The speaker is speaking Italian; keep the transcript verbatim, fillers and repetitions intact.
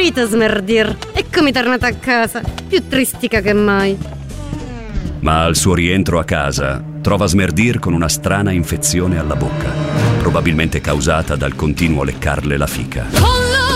guarito, Smerdir. Eccomi tornata a casa, più tristica che mai. Ma al suo rientro a casa trova Smerdir con una strana infezione alla bocca, probabilmente causata dal continuo leccarle la fica.